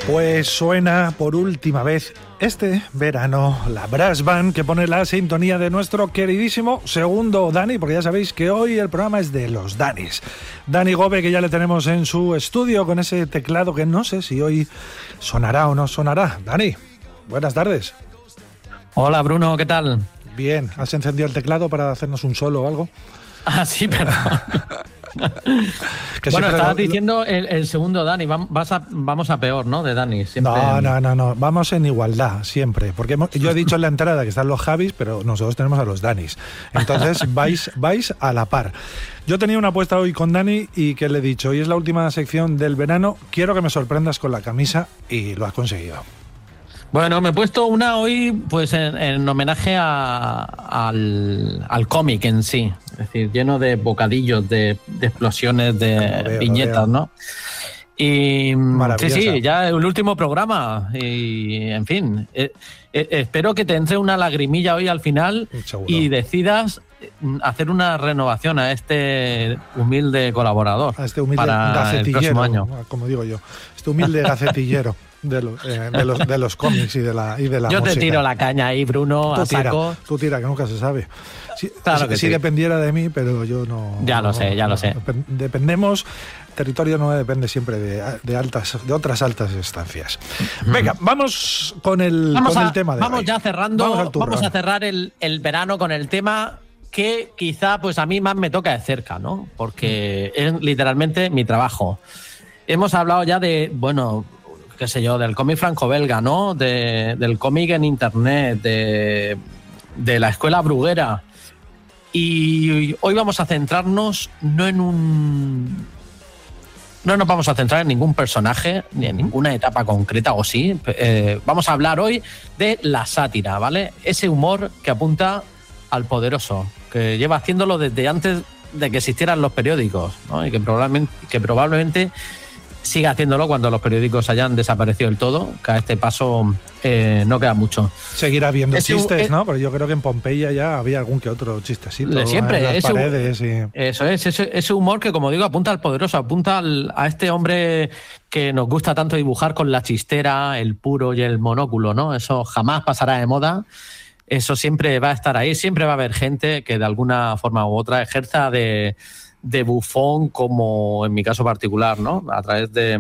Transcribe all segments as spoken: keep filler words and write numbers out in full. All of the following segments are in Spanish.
Pues suena por última vez este verano la Brass Band, que pone la sintonía de nuestro queridísimo segundo Dani, porque ya sabéis que hoy el programa es de los Danis. Dani Gobe, que ya le tenemos en su estudio con ese teclado que no sé si hoy sonará o no sonará. Dani, buenas tardes. Hola Bruno, ¿qué tal? Bien, ¿has encendido el teclado para hacernos un solo o algo? Ah, sí, perdón. Que bueno, estabas lo... diciendo el, el segundo Dani, vas a, vamos a peor, ¿no? De Dani. Siempre... No, no, no, no, vamos en igualdad, siempre. Porque hemos, yo he dicho en la entrada que están los Javis, pero nosotros tenemos a los Danis. Entonces vais, vais a la par. Yo tenía una apuesta hoy con Dani y que le he dicho, hoy es la última sección del verano, quiero que me sorprendas con la camisa, y lo has conseguido. Bueno, me he puesto una hoy pues en, en homenaje a, al, al cómic en sí, es decir, lleno de bocadillos, de, de explosiones, de veo, viñetas, ¿no? Y sí, sí, ya el último programa y, en fin, eh, eh, espero que te entre una lagrimilla hoy al final. Seguro. Y decidas hacer una renovación a este humilde colaborador. A este humilde para gacetillero, el próximo año. Como digo yo, este humilde gacetillero. De, lo, eh, de, los, de los cómics y de la, y de la Yo música. Te tiro la caña ahí, Bruno, tú a tira, saco. Tú tira, que nunca se sabe. Si, claro si, si dependiera de mí, pero yo no... Ya no, lo sé, ya no, lo sé. Dependemos, territorio no depende siempre de, de, altas, de otras altas estancias. Venga, vamos con el, vamos con a, el tema de Vamos hoy. ya cerrando, vamos, vamos a cerrar el, el verano con el tema que quizá pues a mí más me toca de cerca, ¿no? Porque es literalmente mi trabajo. Hemos hablado ya de, bueno... qué sé yo, del cómic franco-belga, ¿no? De, del cómic en internet, de, de la escuela bruguera. Y hoy vamos a centrarnos no en un... No nos vamos a centrar en ningún personaje, ni en ninguna etapa concreta, o sí. Eh, vamos a hablar hoy de la sátira, ¿vale? Ese humor que apunta al poderoso, que lleva haciéndolo desde antes de que existieran los periódicos, ¿no? Y que probablemente... Que probablemente siga haciéndolo cuando los periódicos hayan desaparecido del todo, que a este paso eh, no queda mucho. Seguirá habiendo ese, chistes, eh, ¿no? Pero yo creo que en Pompeya ya había algún que otro chistecito. Siempre, en las ese, paredes y... Eso es, ese, ese humor que, como digo, apunta al poderoso, apunta al, a este hombre que nos gusta tanto dibujar con la chistera, el puro y el monóculo, ¿no? Eso jamás pasará de moda. Eso siempre va a estar ahí, siempre va a haber gente que de alguna forma u otra ejerza de... de bufón, como en mi caso particular, ¿no? A través de,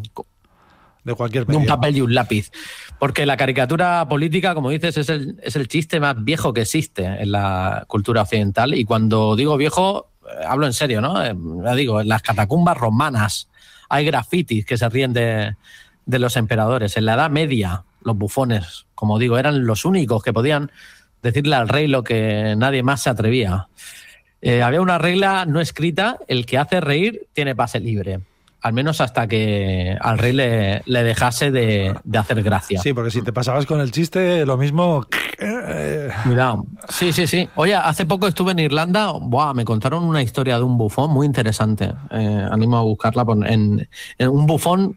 de cualquier de un papel y un lápiz. Porque la caricatura política, como dices, es el, es el chiste más viejo que existe en la cultura occidental. Y cuando digo viejo, hablo en serio, ¿no? Ya digo, en las catacumbas romanas hay grafitis que se ríen de, de los emperadores. En la Edad Media, los bufones, como digo, eran los únicos que podían decirle al rey lo que nadie más se atrevía. Eh, había una regla no escrita: el que hace reír tiene pase libre, al menos hasta que al rey le, le dejase de, de hacer gracia. Sí, porque si te pasabas con el chiste, lo mismo... Cuidado. Sí, sí, sí. Oye, hace poco estuve en Irlanda, ¡buah! Me contaron una historia de un bufón muy interesante. Eh, animo a buscarla en, en un bufón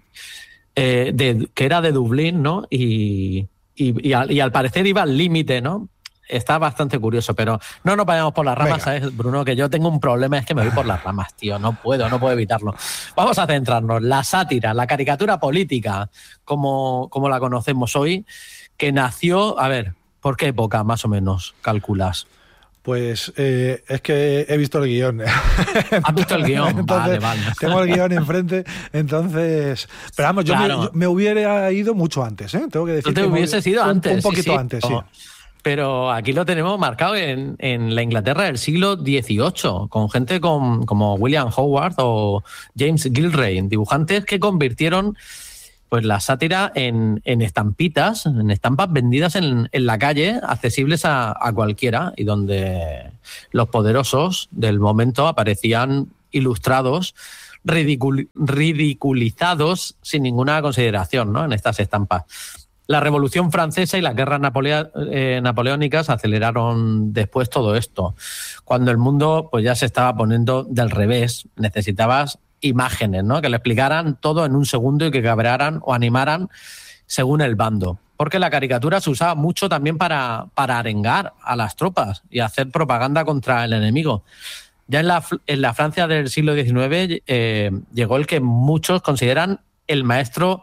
eh, de, que era de Dublín, ¿no? Y, y, y, al, y al parecer iba al límite, ¿no? Está bastante curioso, pero no nos vayamos por las ramas, Venga. ¿Sabes, Bruno? Que yo tengo un problema, es que me voy por las ramas, tío. No puedo, no puedo evitarlo. Vamos a centrarnos. La sátira, la caricatura política, como, como la conocemos hoy, que nació, a ver, ¿por qué época más o menos calculas? Pues eh, es que he visto el guión. ¿Has visto el guión? Entonces, vale, vale. Tengo el guión enfrente, entonces... Pero vamos, yo, claro. me, yo me hubiera ido mucho antes, ¿eh? Tengo que decir ¿Tú te que hubieses ido un, antes? Un poquito sí, sí. antes, sí. Oh. Pero aquí lo tenemos marcado en, en la Inglaterra del siglo dieciocho, con gente con, como William Howard o James Gilray, dibujantes que convirtieron pues la sátira en, en estampitas, en estampas vendidas en, en la calle, accesibles a, a cualquiera, y donde los poderosos del momento aparecían ilustrados, ridicul, ridiculizados sin ninguna consideración, ¿no? En estas estampas. La Revolución Francesa y las guerras napolea, eh, napoleónicas aceleraron después todo esto. Cuando el mundo pues ya se estaba poniendo del revés, necesitabas imágenes, ¿no? Que le explicaran todo en un segundo y que cabrearan o animaran según el bando. Porque la caricatura se usaba mucho también para, para arengar a las tropas y hacer propaganda contra el enemigo. Ya en la, en la Francia del siglo diecinueve eh, llegó el que muchos consideran el maestro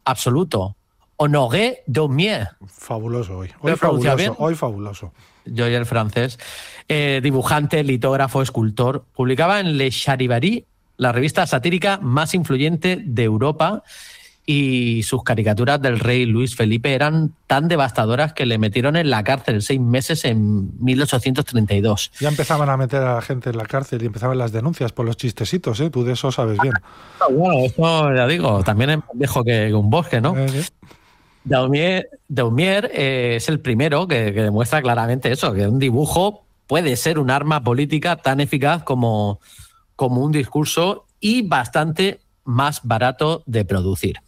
absoluto. Honoré Daumier. Fabuloso hoy. ¿Lo Hoy he pronunciado fabuloso, bien? hoy fabuloso. Yo y el francés. Eh, dibujante, litógrafo, escultor. Publicaba en Le Charivari, la revista satírica más influyente de Europa, y sus caricaturas del rey Luis Felipe eran tan devastadoras que le metieron en la cárcel seis meses en mil ochocientos treinta y dos. Ya empezaban a meter a la gente en la cárcel y empezaban las denuncias por los chistecitos, ¿eh? Tú de eso sabes bien. Ah, bueno, esto ya digo, también es más viejo que un bosque, ¿no? Eh, eh. Daumier, Daumier eh, es el primero que, que demuestra claramente eso, que un dibujo puede ser un arma política tan eficaz como, como un discurso y bastante más barato de producir.